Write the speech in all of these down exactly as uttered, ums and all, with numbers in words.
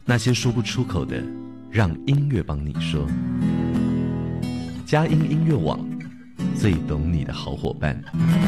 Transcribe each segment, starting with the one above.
那些说不出口的，让音乐帮你说。佳音音乐网，最懂你的好伙伴。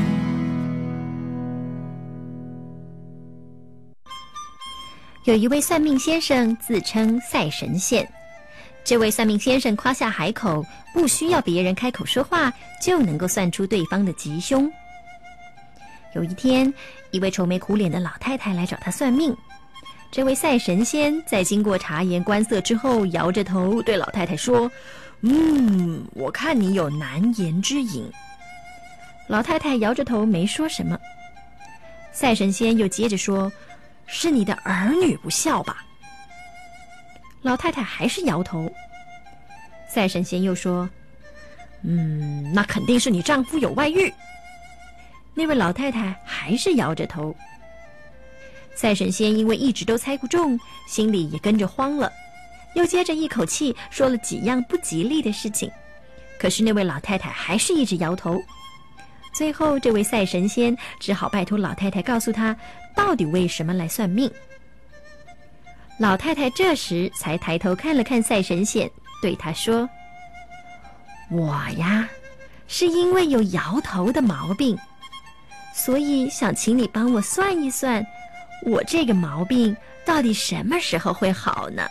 有一位算命先生自称赛神仙，这位算命先生夸下海口，不需要别人开口说话，就能够算出对方的吉凶。有一天，一位愁眉苦脸的老太太来找他算命。这位赛神仙在经过察言观色之后，摇着头对老太太说：嗯，我看你有难言之隐。老太太摇着头没说什么。赛神仙又接着说：是你的儿女不孝吧？老太太还是摇头。赛神仙又说：嗯，那肯定是你丈夫有外遇。那位老太太还是摇着头。赛神仙因为一直都猜不中，心里也跟着慌了，又接着一口气说了几样不吉利的事情，可是那位老太太还是一直摇头。最后这位赛神仙只好拜托老太太告诉他到底为什么来算命。老太太这时才抬头看了看赛神仙，对他说：我呀，是因为有摇头的毛病，所以想请你帮我算一算，我这个毛病到底什么时候会好呢？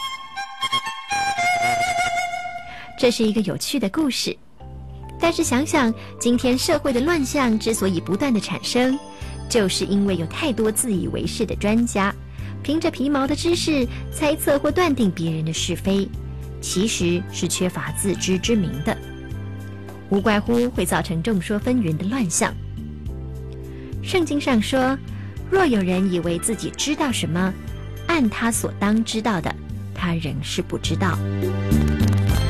这是一个有趣的故事，但是想想今天社会的乱象之所以不断的产生，就是因为有太多自以为是的专家，凭着皮毛的知识猜测或断定别人的是非，其实是缺乏自知之明的，无怪乎会造成众说纷纭的乱象。圣经上说，若有人以为自己知道什么，按他所当知道的，他仍是不知道。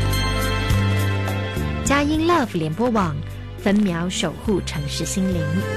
佳音 Love 联播网，分秒守护城市心灵。